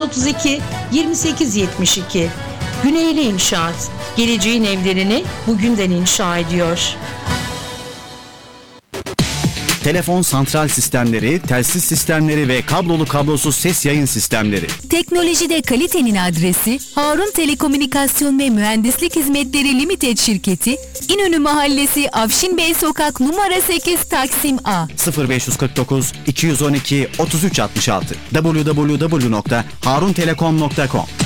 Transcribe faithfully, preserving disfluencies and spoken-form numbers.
otuz iki yirmi sekiz yetmiş iki. Güneyli İnşaat, geleceğin evlerini bugünden inşa ediyor. Telefon santral sistemleri, telsiz sistemleri ve kablolu kablosuz ses yayın sistemleri. Teknolojide kalitenin adresi Harun Telekomünikasyon ve Mühendislik Hizmetleri Limited şirketi, İnönü Mahallesi Afşin Bey Sokak numara sekiz Taksim A. sıfır beş kırk dokuz iki yüz on iki otuz üç altmış altı w w w nokta haruntelekom nokta com